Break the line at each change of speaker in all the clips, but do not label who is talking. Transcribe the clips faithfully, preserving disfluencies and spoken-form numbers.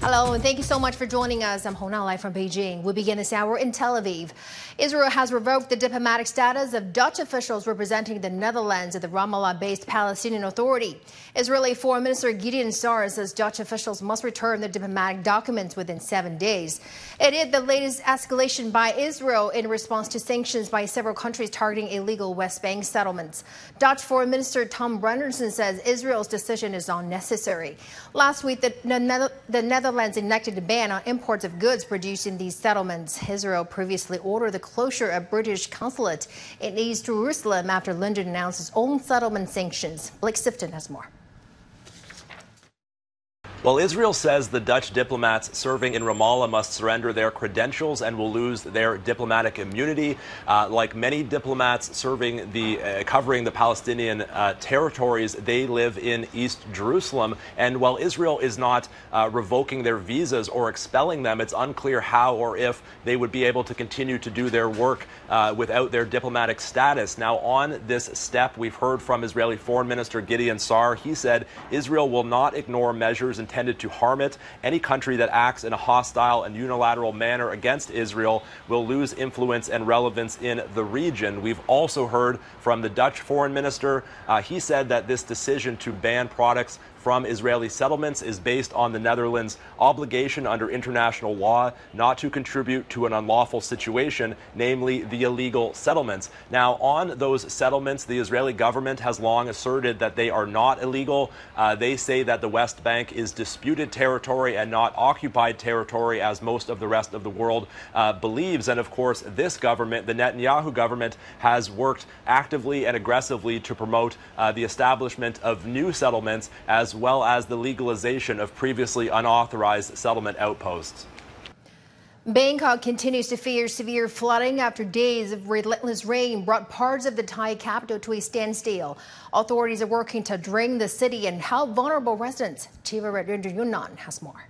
Hello, and thank you so much for joining us. I'm Hona live from Beijing. We begin this hour in Tel Aviv. Israel has revoked the diplomatic status of Dutch officials representing the Netherlands at the Ramallah-based Palestinian Authority. Israeli Foreign Minister Gideon Saar says Dutch officials must return their diplomatic documents within seven days. It is the latest escalation by Israel in response to sanctions by several countries targeting illegal West Bank settlements. Dutch Foreign Minister Tom Brennerson says Israel's decision is unnecessary. Last week, the, the, the Netherlands enacted a ban on imports of goods produced in these settlements. Israel previously ordered the closure of British consulate in East Jerusalem after London announced its own settlement sanctions. Blake Sifton has more.
Well, Israel says the Dutch diplomats serving in Ramallah must surrender their credentials and will lose their diplomatic immunity. Uh, like many diplomats serving the uh, covering the Palestinian uh, territories, they live in East Jerusalem. And while Israel is not uh, revoking their visas or expelling them, it's unclear how or if they would be able to continue to do their work uh, without their diplomatic status. Now, on this step, we've heard from Israeli Foreign Minister Gideon Saar. He said Israel will not ignore measures intended intended to harm it. Any country that acts in a hostile and unilateral manner against Israel will lose influence and relevance in the region. We've also heard from the Dutch foreign minister. Uh, he said that this decision to ban products from Israeli settlements is based on the Netherlands' obligation under international law not to contribute to an unlawful situation, namely the illegal settlements. Now, on those settlements, the Israeli government has long asserted that they are not illegal. Uh, they say that the West Bank is disputed territory and not occupied territory, as most of the rest of the world uh, believes. And of course, this government, the Netanyahu government, has worked actively and aggressively to promote uh, the establishment of new settlements, as well as the legalization of previously unauthorized settlement outposts.
Bangkok continues to fear severe flooding after days of relentless rain brought parts of the Thai capital to a standstill. Authorities are working to drain the city and help vulnerable residents. Chiva Redrinder Yunnan has more.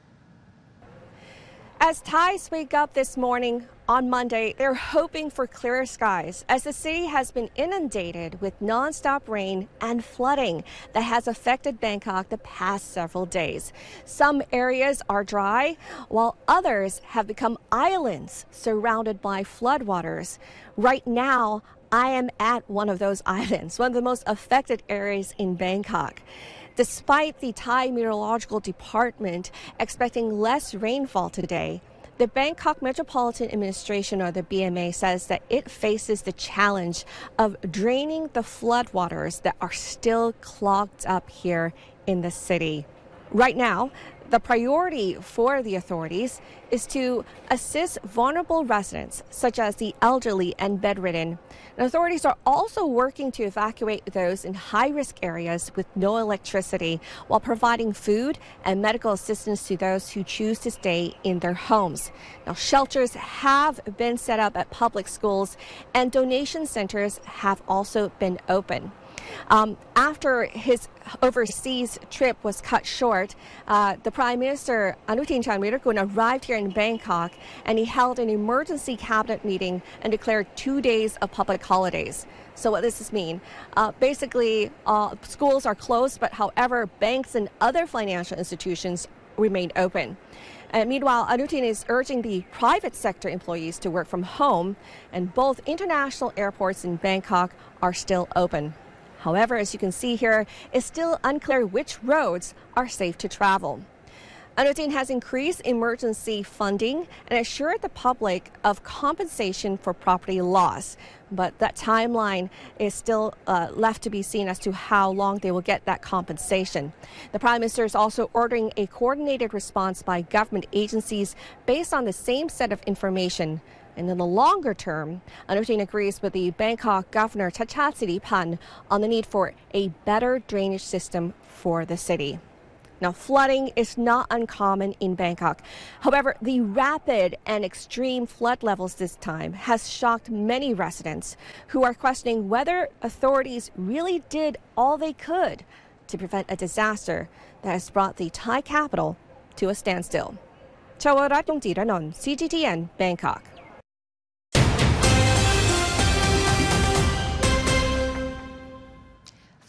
As Thais wake up this morning on Monday, they're hoping for clearer skies as the city has been inundated with non-stop rain and flooding that has affected Bangkok the past several days. Some areas are dry, while others have become islands surrounded by floodwaters. Right now, I am at one of those islands, one of the most affected areas in Bangkok. Despite the Thai Meteorological Department expecting less rainfall today, the Bangkok Metropolitan Administration, or the B M A, says that it faces the challenge of draining the floodwaters that are still clogged up here in the city. Right now, the priority for the authorities is to assist vulnerable residents, such as the elderly and bedridden. And authorities are also working to evacuate those in high-risk areas with no electricity, while providing food and medical assistance to those who choose to stay in their homes. Now, shelters have been set up at public schools, and donation centers have also been open. Um, after his overseas trip was cut short, uh, the Prime Minister Anutin Charnvirakul arrived here in Bangkok, and he held an emergency cabinet meeting and declared two days of public holidays. So what does this mean? Uh, basically, uh, schools are closed, but however, banks and other financial institutions remain open. And meanwhile, Anutin is urging the private sector employees to work from home, and both international airports in Bangkok are still open. However, as you can see here, it's still unclear which roads are safe to travel. Anutin has increased emergency funding and assured the public of compensation for property loss. But that timeline is still uh, left to be seen as to how long they will get that compensation. The Prime Minister is also ordering a coordinated response by government agencies based on the same set of information. And in the longer term, Anutin agrees with the Bangkok Governor Chachat Siripan on the need for a better drainage system for the city. Now, flooding is not uncommon in Bangkok. However, the rapid and extreme flood levels this time has shocked many residents who are questioning whether authorities really did all they could to prevent a disaster that has brought the Thai capital to a standstill. Chawarat Yongtiranon, C G T N, Bangkok.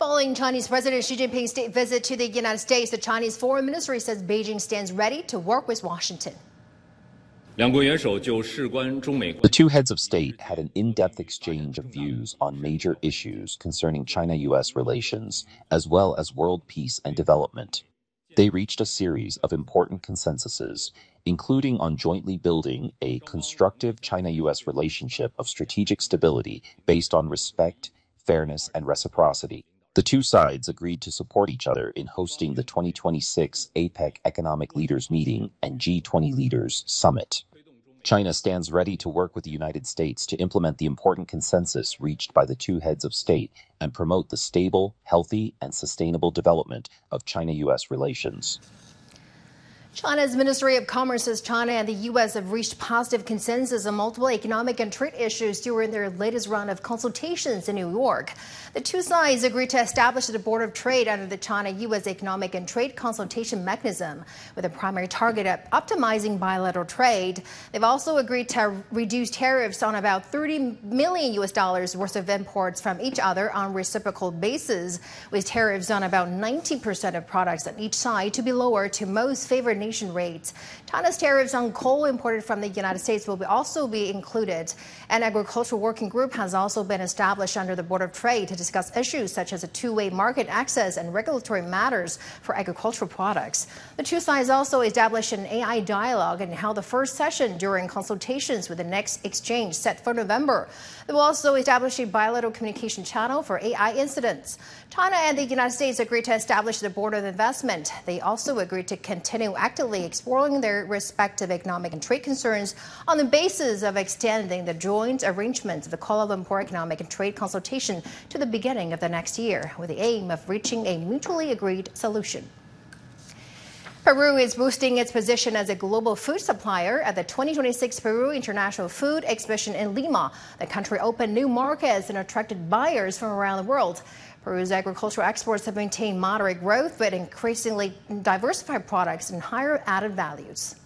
Following Chinese President Xi Jinping's state visit to the United States, the Chinese Foreign Ministry says Beijing stands ready to work with Washington.
The two heads of state had an in-depth exchange of views on major issues concerning China-U S relations, as well as world peace and development. They reached a series of important consensuses, including on jointly building a constructive China-U S relationship of strategic stability based on respect, fairness, and reciprocity. The two sides agreed to support each other in hosting the twenty twenty-six APEC Economic Leaders Meeting and G twenty Leaders Summit. China stands ready to work with the United States to implement the important consensus reached by the two heads of state and promote the stable, healthy, and sustainable development of China-U S relations.
China's Ministry of Commerce says China and the U S have reached positive consensus on multiple economic and trade issues during their latest round of consultations in New York. The two sides agreed to establish the Board of Trade under the China-U S Economic and Trade Consultation Mechanism, with a primary target of optimizing bilateral trade. They've also agreed to reduce tariffs on about thirty million U S dollars worth of imports from each other on reciprocal basis, with tariffs on about ninety percent of products on each side to be lowered to most favored nation rates. China's tariffs on coal imported from the United States will be also be included. An agricultural working group has also been established under the Board of Trade to discuss issues such as a two-way market access and regulatory matters for agricultural products. The two sides also established an A I dialogue and held the first session during consultations with the next exchange set for November. They will also establish a bilateral communication channel for A I incidents. China and the United States agreed to establish the Board of Investment. They also agreed to continue actively exploring their respective economic and trade concerns on the basis of extending the joint arrangements of the Kuala Lumpur Economic and Trade Consultation to the beginning of the next year, with the aim of reaching a mutually agreed solution. Peru is boosting its position as a global food supplier at the twenty twenty-six Peru International Food Exhibition in Lima. The country opened new markets and attracted buyers from around the world. Peru's agricultural exports have maintained moderate growth, but increasingly diversified products and higher added values.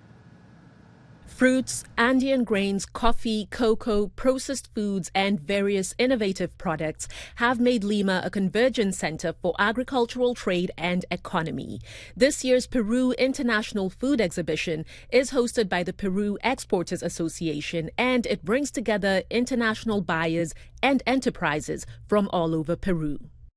Fruits, Andean grains, coffee, cocoa, processed foods, and various innovative products have made Lima a convergence center for agricultural trade and economy. This year's Peru International Food Exhibition is hosted by the Peru Exporters Association, and it brings together international buyers and enterprises from all over Peru.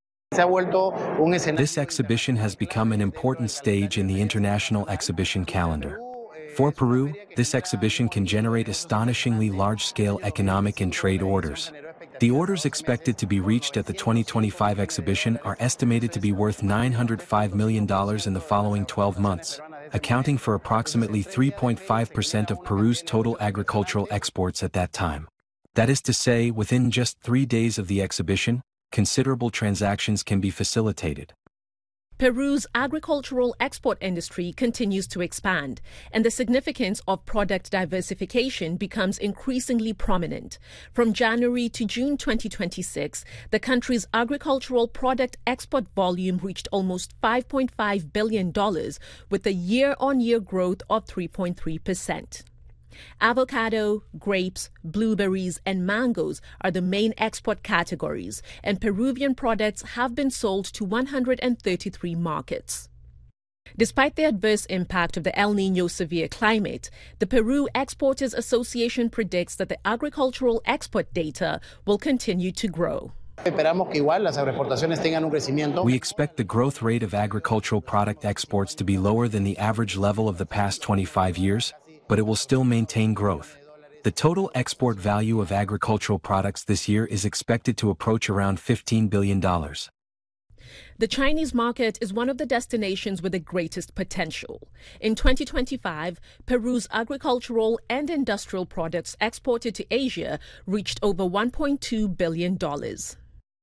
This exhibition has become an important stage in the international exhibition calendar. For Peru, this exhibition can generate astonishingly large-scale economic and trade orders. The orders expected to be reached at the twenty twenty-five exhibition are estimated to be worth nine hundred five million dollars in the following twelve months, accounting for approximately three point five percent of Peru's total agricultural exports at that time. That is to say, within just three days of the exhibition, considerable transactions can be facilitated.
Peru's agricultural export industry continues to expand, and the significance of product diversification becomes increasingly prominent. From January to June twenty twenty-six, the country's agricultural product export volume reached almost five point five billion dollars, with a year-on-year growth of three point three percent. Avocado, grapes, blueberries, and mangoes are the main export categories, and Peruvian products have been sold to one hundred thirty-three markets. Despite the adverse impact of the El Niño severe climate, the Peru Exporters Association predicts that the agricultural export data will continue to grow.
We expect the growth rate of agricultural product exports to be lower than the average level of the past twenty-five years, but it will still maintain growth. The total export value of agricultural products this year is expected to approach around fifteen billion dollars.
The Chinese market is one of the destinations with the greatest potential. In twenty twenty-five, Peru's agricultural and industrial products exported to Asia reached over one point two billion dollars.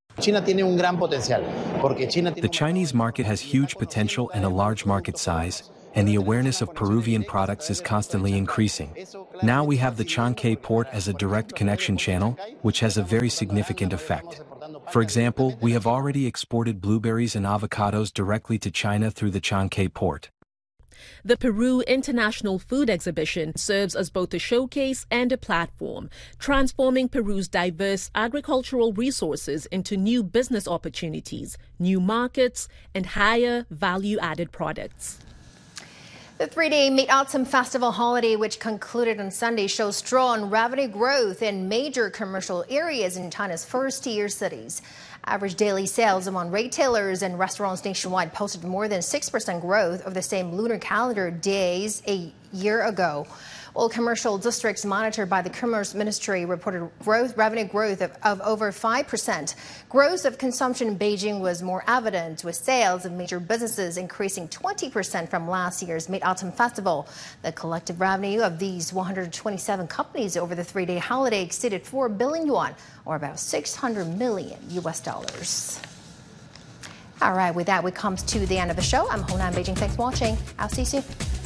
The Chinese market has huge potential and a large market size, and the awareness of Peruvian products is constantly increasing. Now we have the Chancay port as a direct connection channel, which has a very significant effect. For example, we have already exported blueberries and avocados directly to China through the Chancay port.
The Peru International Food Exhibition serves as both a showcase and a platform, transforming Peru's diverse agricultural resources into new business opportunities, new markets, and higher value-added products.
The three-day Mid-Autumn Festival holiday, which concluded on Sunday, shows strong revenue growth in major commercial areas in China's first-tier cities. Average daily sales among retailers and restaurants nationwide posted more than six percent growth of the same lunar calendar days a year ago. While commercial districts monitored by the Commerce Ministry reported growth, revenue growth of, of over five percent. Growth of consumption in Beijing was more evident, with sales of major businesses increasing twenty percent from last year's Mid-Autumn Festival. The collective revenue of these one hundred twenty-seven companies over the three-day holiday exceeded four billion yuan, or about six hundred million U S dollars. All right, with that, we come to the end of the show. I'm Hona in Beijing. Thanks for watching. I'll see you soon.